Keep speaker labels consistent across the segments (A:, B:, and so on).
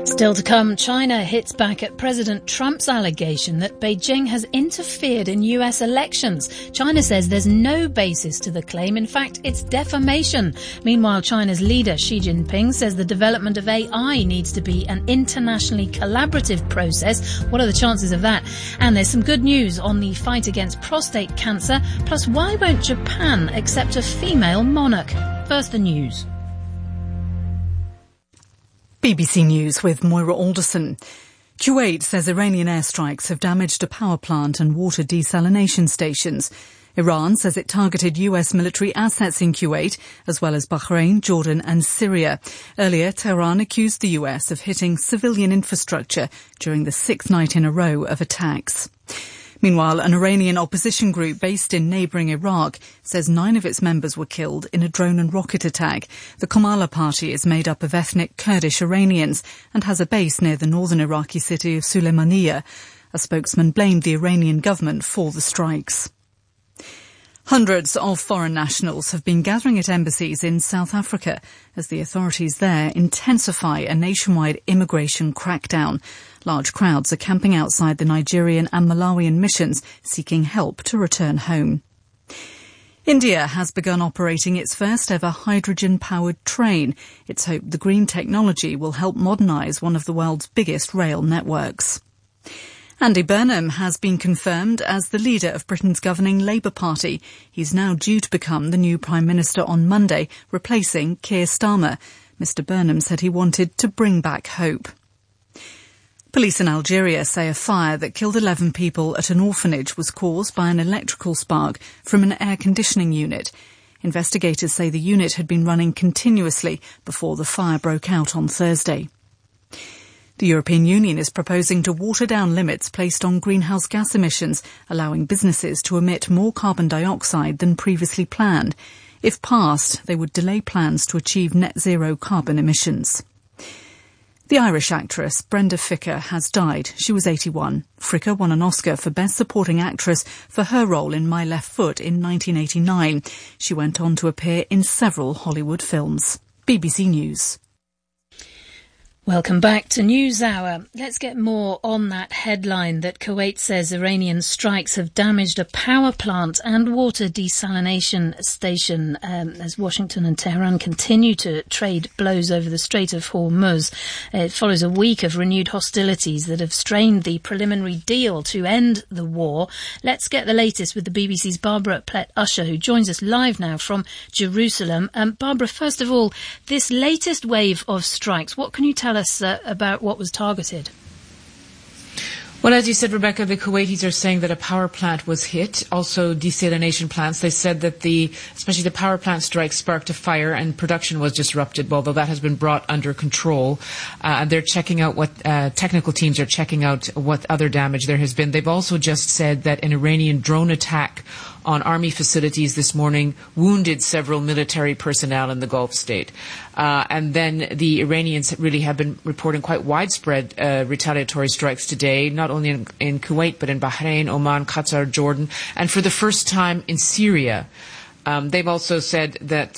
A: Still to come, China hits back at President Trump's allegation that Beijing has interfered in US elections. China says there's no basis to the claim. In fact, it's defamation. Meanwhile, China's leader Xi Jinping says the development of AI needs to be an internationally collaborative process. What are the chances of that? And there's some good news on the fight against prostate cancer. Plus, why won't Japan accept a female monarch? First, the news.
B: BBC News with Moira Alderson. Kuwait says Iranian airstrikes have damaged a power plant and water desalination stations. Iran says it targeted US military assets in Kuwait, as well as Bahrain, Jordan and Syria. Earlier, Tehran accused the US of hitting civilian infrastructure during the sixth night in a row of attacks. Meanwhile, an Iranian opposition group based in neighbouring Iraq says 9 of its members were killed in a drone and rocket attack. The Kamala Party is made up of ethnic Kurdish Iranians and has a base near the northern Iraqi city of Sulaymaniyah. A spokesman blamed the Iranian government for the strikes. Hundreds of foreign nationals have been gathering at embassies in South Africa as the authorities there intensify a nationwide immigration crackdown. Large crowds are camping outside the Nigerian and Malawian missions seeking help to return home. India has begun operating its first ever hydrogen-powered train. It's hoped the green technology will help modernise one of the world's biggest rail networks. Andy Burnham has been confirmed as the leader of Britain's governing Labour Party. He's now due to become the new Prime Minister on Monday, replacing Keir Starmer. Mr Burnham said he wanted to bring back hope. Police in Algeria say a fire that killed 11 people at an orphanage was caused by an electrical spark from an air conditioning unit. Investigators say the unit had been running continuously before the fire broke out on Thursday. The European Union is proposing to water down limits placed on greenhouse gas emissions, allowing businesses to emit more carbon dioxide than previously planned. If passed, they would delay plans to achieve net zero carbon emissions. The Irish actress Brenda Fricker has died. She was 81. Fricker won an Oscar for Best Supporting Actress for her role in My Left Foot in 1989. She went on to appear in several Hollywood films. BBC News.
A: Welcome back to NewsHour. Let's get more on that headline that Kuwait says Iranian strikes have damaged a power plant and water desalination station as Washington and Tehran continue to trade blows over the Strait of Hormuz. It follows a week of renewed hostilities that have strained the preliminary deal to end the war. Let's get the latest with the BBC's Barbara Plett-Usher, who joins us live now from Jerusalem. Barbara, first of all, this latest wave of strikes, what can you tell us about what was targeted?
C: Well, as you said, Rebecca, the Kuwaitis are saying that a power plant was hit, also desalination plants. They said that especially the power plant strike sparked a fire and production was disrupted, although that has been brought under control. They're checking out technical teams are checking out what other damage there has been. They've also just said that an Iranian drone attack on army facilities this morning wounded several military personnel in the Gulf state. And then the Iranians really have been reporting quite widespread retaliatory strikes today, not only in Kuwait, but in Bahrain, Oman, Qatar, Jordan, and for the first time in Syria. They've also said that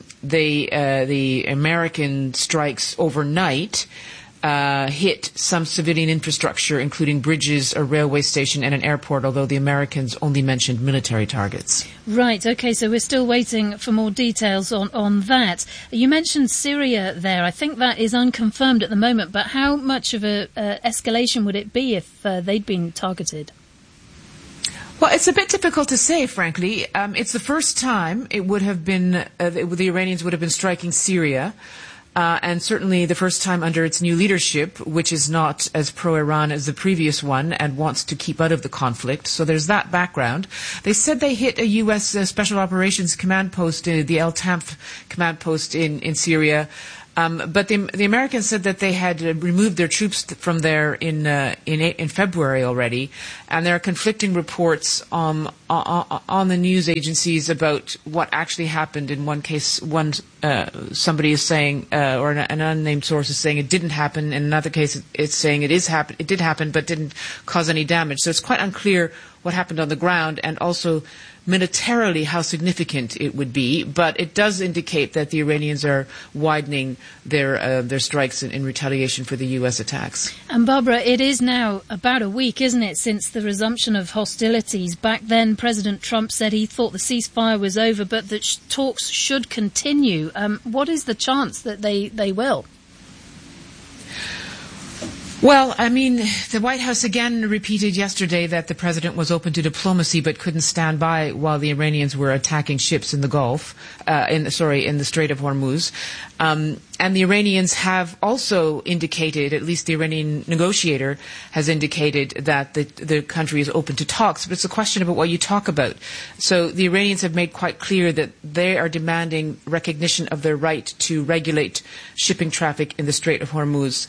C: the American strikes overnight hit some civilian infrastructure, including bridges, a railway station and an airport, although the Americans only mentioned military targets.
A: Right, OK, so we're still waiting for more details on that. You mentioned Syria there. I think that is unconfirmed at the moment, but how much of a escalation would it be if they'd been targeted?
C: Well, it's a bit difficult to say, frankly. It's the first time it would have been the Iranians would have been striking Syria. And certainly the first time under its new leadership, which is not as pro-Iran as the previous one and wants to keep out of the conflict. So there's that background. They said they hit a U.S. Special Operations Command post, the El Tanf command post in Syria. But the Americans said that they had removed their troops from there in February already, and there are conflicting reports on the news agencies about what actually happened. In one case, somebody is saying, or an unnamed source is saying it didn't happen. In another case, it's saying it did happen, but didn't cause any damage. So it's quite unclear what happened on the ground, and also militarily how significant it would be, but it does indicate that the Iranians are widening their strikes in retaliation for the U.S. attacks.
A: And Barbara, it is now about a week, isn't it, since the resumption of hostilities. Back then, President Trump said he thought the ceasefire was over, but that talks should continue. What is the chance that they will?
C: Well, I mean, the White House again repeated yesterday that the president was open to diplomacy but couldn't stand by while the Iranians were attacking ships in the Gulf, in the Strait of Hormuz. And the Iranians have also indicated, at least the Iranian negotiator has indicated, that the country is open to talks. But it's a question about what you talk about. So the Iranians have made quite clear that they are demanding recognition of their right to regulate shipping traffic in the Strait of Hormuz,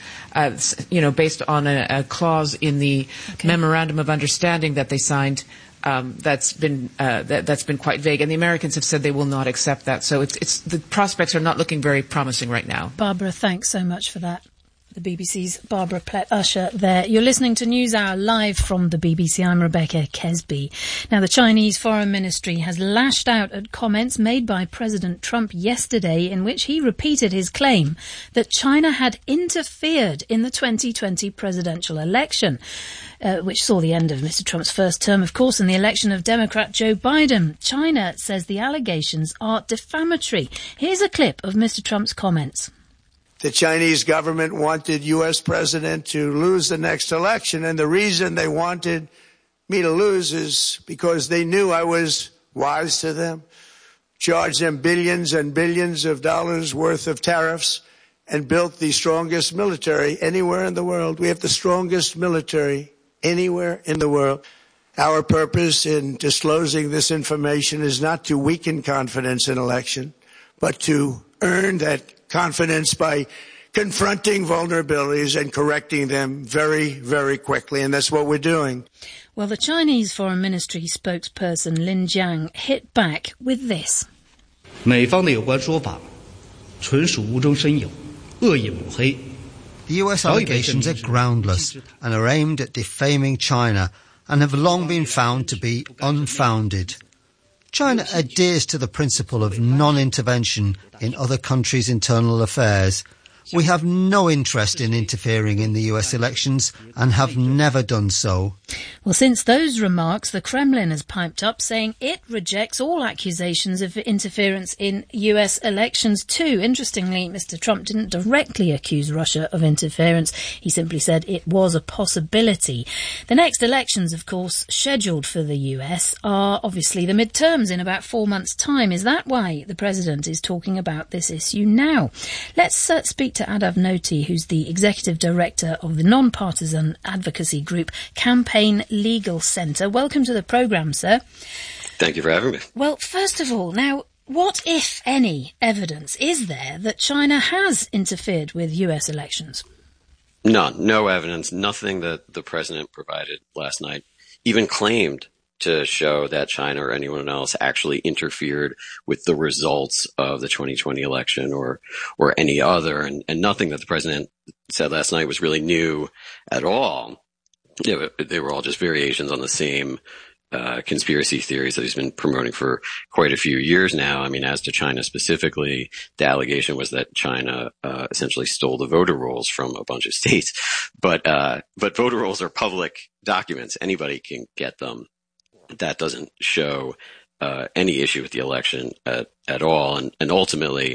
C: based on a clause in the Memorandum of Understanding that they signed. That's been quite vague, and the Americans have said they will not accept that. So it's the prospects are not looking very promising right now.
A: Barbara, thanks so much for that. The BBC's Barbara Plett-Usher there. You're listening to NewsHour live from the BBC. I'm Rebecca Kesby. Now, the Chinese Foreign Ministry has lashed out at comments made by President Trump yesterday in which he repeated his claim that China had interfered in the 2020 presidential election, which saw the end of Mr. Trump's first term, of course, and the election of Democrat Joe Biden. China says the allegations are defamatory. Here's a clip of Mr. Trump's comments.
D: The Chinese government wanted U.S. president to lose the next election, and the reason they wanted me to lose is because they knew I was wise to them, charged them billions and billions of dollars worth of tariffs, and built the strongest military anywhere in the world. We have the strongest military anywhere in the world. Our purpose in disclosing this information is not to weaken confidence in election, but to earn that confidence by confronting vulnerabilities and correcting them very, very quickly. And that's what we're doing.
A: Well, the Chinese Foreign Ministry spokesperson Lin Jiang hit back with this.
E: 美方的有关说法纯属无中生有，恶意抹黑。
F: The US allegations are groundless and are aimed at defaming China and have long been found to be unfounded. China adheres to the principle of non-intervention in other countries' internal affairs. We have no interest in interfering in the US elections and have never done so.
A: Well, since those remarks, the Kremlin has piped up saying it rejects all accusations of interference in US elections too. Interestingly, Mr. Trump didn't directly accuse Russia of interference. He simply said it was a possibility. The next elections, of course, scheduled for the US are obviously the midterms in about 4 months' time. Is that why the president is talking about this issue now? Let's speak to Adav Noti, who's the executive director of the non-partisan advocacy group Campaign Legal Centre. Welcome to the programme, sir.
G: Thank you for having me.
A: Well, first of all, now, what, if any, evidence is there that China has interfered with US elections?
G: None. No evidence. Nothing that the president provided last night even claimed to show that China or anyone else actually interfered with the results of the 2020 election or any other. And nothing that the president said last night was really new at all. They were all just variations on the same conspiracy theories that he's been promoting for quite a few years now. I mean, as to China specifically, the allegation was that China essentially stole the voter rolls from a bunch of states. But voter rolls are public documents. Anybody can get them. That doesn't show any issue with the election at all. And ultimately,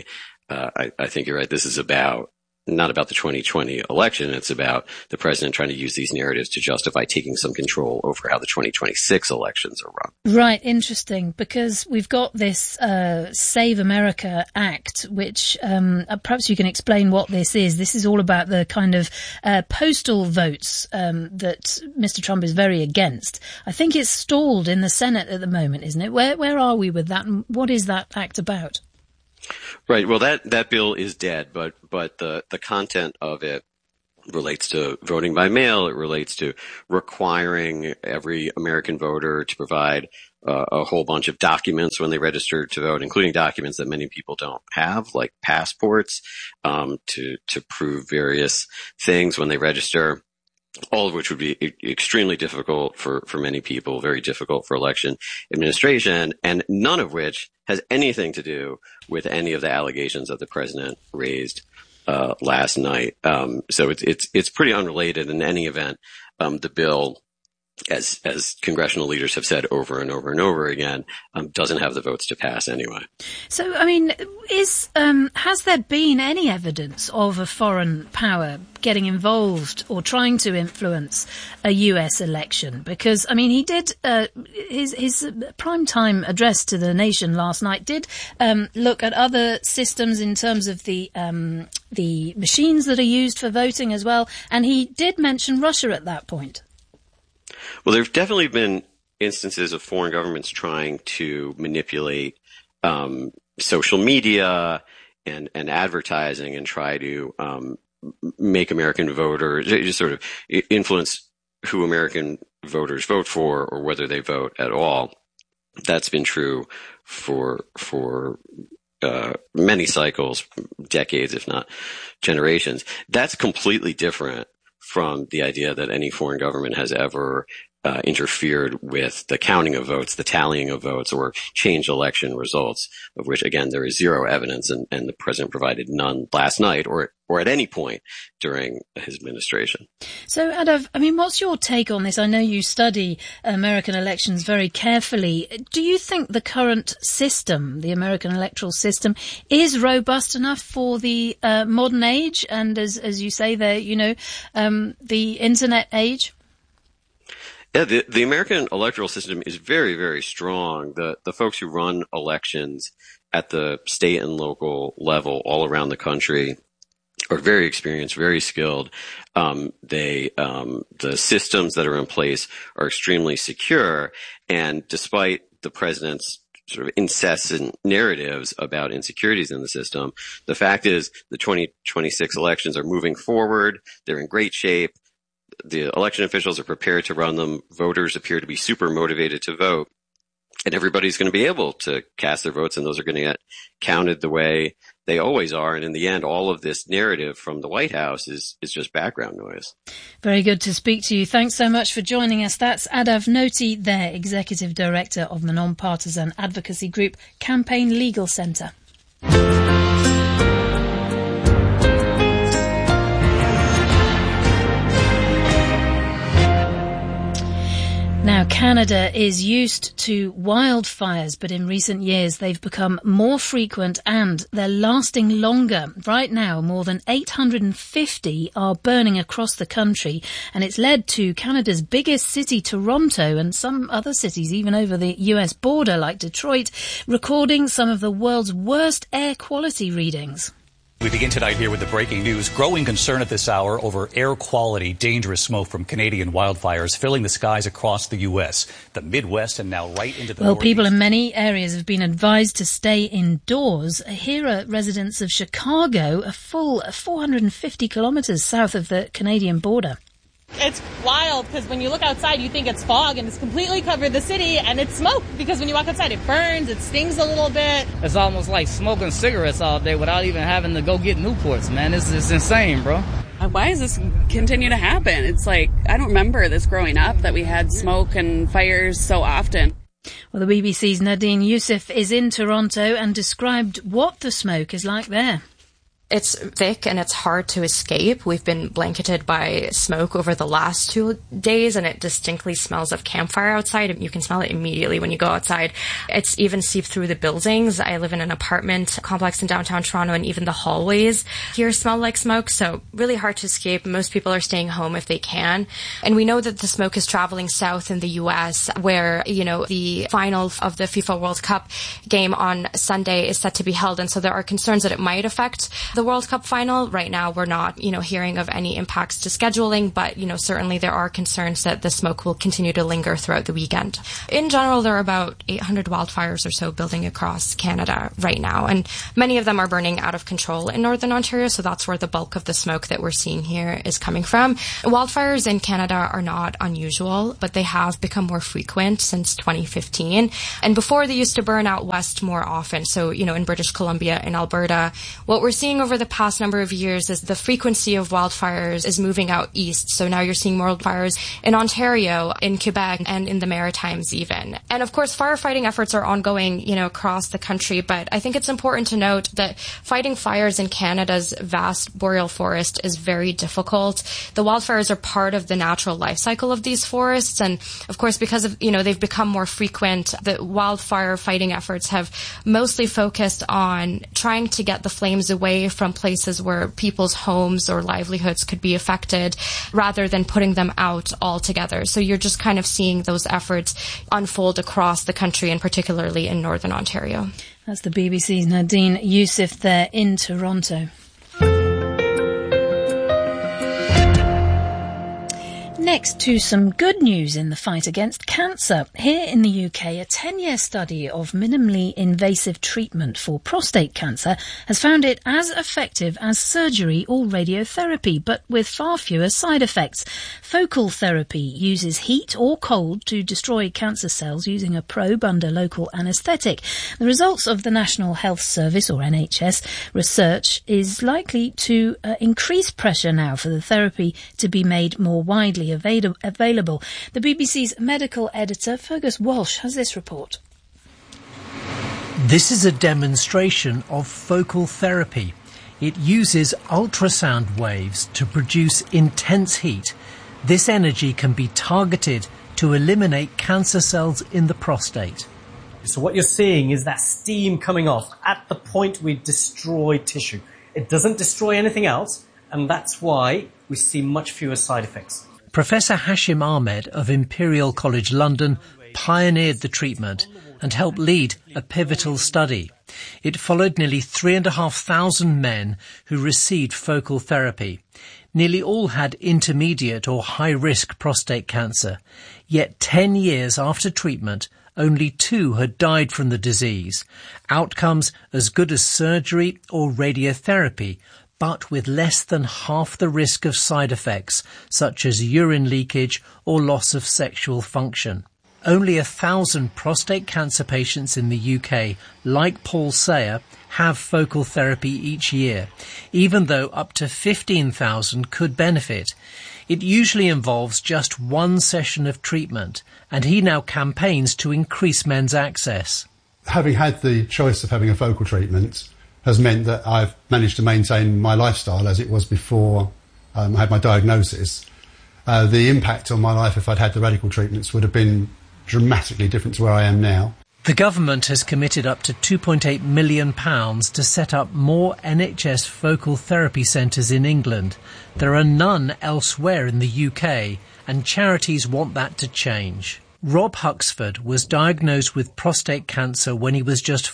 G: I think you're right. This is not about the 2020 election. It's about the president trying to use these narratives to justify taking some control over how the 2026 elections are run.
A: Right, interesting, because we've got this Save America Act, which perhaps you can explain what this is. This is all about the kind of postal votes that Mr. Trump is very against. I think it's stalled in the Senate at the moment, isn't it? Where are we with that, and what is that act about?
G: Right. Well, that bill is dead, but the content of it relates to voting by mail. It relates to requiring every American voter to provide a whole bunch of documents when they register to vote, including documents that many people don't have, like passports, to prove various things when they register. all of which would be extremely difficult for many people, very difficult for election administration, and none of which has anything to do with any of the allegations that the president raised last night. So it's pretty unrelated in any event. The bill, as congressional leaders have said over and over and over again, doesn't have the votes to pass anyway.
A: So, I mean, has there been any evidence of a foreign power getting involved or trying to influence a US election? Because, I mean, he did, his primetime address to the nation last night did look at other systems in terms of the machines that are used for voting as well, and he did mention Russia at that point.
G: Well, there's definitely been instances of foreign governments trying to manipulate social media and advertising and try to make American voters, just sort of influence who American voters vote for or whether they vote at all. That's been true for many cycles, decades, if not generations. That's completely different from the idea that any foreign government has ever interfered with the counting of votes, the tallying of votes, or changed election results, of which, again, there is zero evidence, and the president provided none last night or at any point during his administration.
A: So, Adav, I mean, what's your take on this? I know you study American elections very carefully. Do you think the current system, the American electoral system, is robust enough for the modern age and, as you say there, the internet age?
G: Yeah, the American electoral system is very, very strong. The folks who run elections at the state and local level all around the country are very experienced, very skilled. The systems that are in place are extremely secure. And despite the president's sort of incessant narratives about insecurities in the system, the fact is the 2026 elections are moving forward. They're in great shape. The election officials are prepared to run them. Voters appear to be super motivated to vote, and everybody's going to be able to cast their votes, and those are going to get counted the way they always are. And in the end, all of this narrative from the White House is just background noise. Very
A: good to speak to you. Thanks so much for joining us. That's Adav Noti there, Executive Director of the non-partisan advocacy group Campaign Legal Centre. Now, Canada is used to wildfires, but in recent years they've become more frequent and they're lasting longer. Right now, more than 850 are burning across the country, and it's led to Canada's biggest city, Toronto, and some other cities, even over the US border, like Detroit, recording some of the world's worst air quality readings.
H: We begin tonight here with the breaking news. Growing concern at this hour over air quality, dangerous smoke from Canadian wildfires filling the skies across the U.S., the Midwest, and now right into the Northeast.
A: People in many areas have been advised to stay indoors. Here are residents of Chicago, a full 450 kilometres south of the Canadian border.
I: It's wild because when you look outside, you think it's fog and it's completely covered the city, and it's smoke because when you walk outside, it burns, it stings a little bit.
J: It's almost like smoking cigarettes all day without even having to go get Newports, man. It's insane, bro.
K: Why does this continue to happen? It's like, I don't remember this growing up, that we had smoke and fires so often.
A: Well, the BBC's Nadine Youssef is in Toronto and described what the smoke is like there.
L: It's thick and it's hard to escape. We've been blanketed by smoke over the last 2 days, and it distinctly smells of campfire outside. You can smell it immediately when you go outside. It's even seeped through the buildings. I live in an apartment complex in downtown Toronto, and even the hallways here smell like smoke, so really hard to escape. Most people are staying home if they can. And we know that the smoke is traveling south in the U.S., where, the final of the FIFA World Cup game on Sunday is set to be held, and so there are concerns that it might affect the World Cup final. Right now, we're not, hearing of any impacts to scheduling, but, certainly there are concerns that the smoke will continue to linger throughout the weekend. In general, there are about 800 wildfires or so building across Canada right now, and many of them are burning out of control in Northern Ontario, so that's where the bulk of the smoke that we're seeing here is coming from. Wildfires in Canada are not unusual, but they have become more frequent since 2015, and before they used to burn out west more often. So, in British Columbia and Alberta, what we're seeing over the past number of years is the frequency of wildfires is moving out east. So now you're seeing more wildfires in Ontario, in Quebec, and in the Maritimes even. And of course, firefighting efforts are ongoing, across the country. But I think it's important to note that fighting fires in Canada's vast boreal forest is very difficult. The wildfires are part of the natural life cycle of these forests. And of course, because of, they've become more frequent, the wildfire fighting efforts have mostly focused on trying to get the flames away from places where people's homes or livelihoods could be affected rather than putting them out altogether. So you're just kind of seeing those efforts unfold across the country and particularly in Northern Ontario.
A: That's the BBC's Nadine Youssef there in Toronto. Next to some good news in the fight against cancer. Here in the UK, a 10-year study of minimally invasive treatment for prostate cancer has found it as effective as surgery or radiotherapy, but with far fewer side effects. Focal therapy uses heat or cold to destroy cancer cells using a probe under local anaesthetic. The results of the National Health Service, or NHS, research is likely to increase pressure now for the therapy to be made more widely available. The BBC's medical editor, Fergus Walsh, has this report.
M: This is a demonstration of focal therapy. It uses ultrasound waves to produce intense heat. This energy can be targeted to eliminate cancer cells in the prostate.
N: So what you're seeing is that steam coming off at the point we destroy tissue. It doesn't destroy anything else, and that's why we see much fewer side effects.
M: Professor Hashim Ahmed of Imperial College London pioneered the treatment and helped lead a pivotal study. It followed nearly 3,500 men who received focal therapy. Nearly all had intermediate or high-risk prostate cancer. Yet 10 years after treatment, only 2 had died from the disease. Outcomes as good as surgery or radiotherapy, but with less than half the risk of side effects, such as urine leakage or loss of sexual function. Only 1,000 prostate cancer patients in the UK, like Paul Sayer, have focal therapy each year, even though up to 15,000 could benefit. It usually involves just one session of treatment, and he now campaigns to increase men's access.
O: Having had the choice of having a focal treatment has meant that I've managed to maintain my lifestyle as it was before I had my diagnosis. The impact on my life if I'd had the radical treatments would have been dramatically different to where I am now.
M: The government has committed up to £2.8 million to set up more NHS focal therapy centres in England. There are none elsewhere in the UK, and charities want that to change. Rob Huxford was diagnosed with prostate cancer when he was just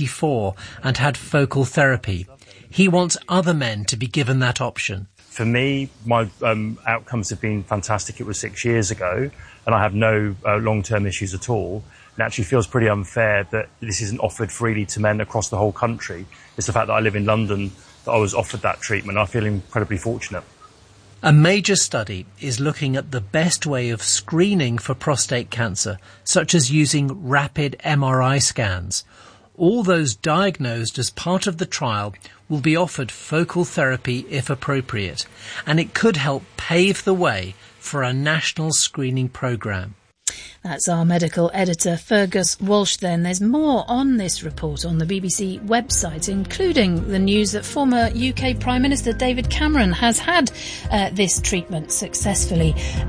M: 44 and had focal therapy. He wants other men to be given that option.
P: For me, my outcomes have been fantastic. It was 6 years ago, and I have no long-term issues at all. It actually feels pretty unfair that this isn't offered freely to men across the whole country. It's the fact that I live in London that I was offered that treatment. I feel incredibly fortunate.
M: A major study is looking at the best way of screening for prostate cancer, such as using rapid MRI scans. All those diagnosed as part of the trial will be offered focal therapy if appropriate, and it could help pave the way for a national screening programme.
A: That's our medical editor, Fergus Walsh then. There's more on this report on the BBC website, including the news that former UK Prime Minister David Cameron has had this treatment successfully,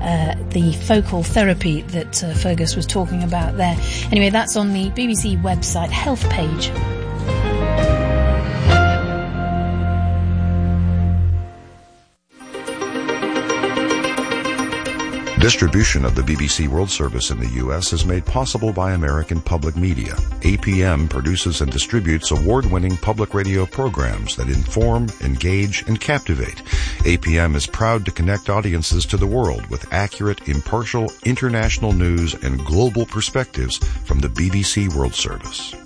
A: the focal therapy that Fergus was talking about there. Anyway, that's on the BBC website health page.
Q: Distribution of the BBC World Service in the U.S. is made possible by American Public Media. APM produces and distributes award-winning public radio programs that inform, engage, and captivate. APM is proud to connect audiences to the world with accurate, impartial, international news and global perspectives from the BBC World Service.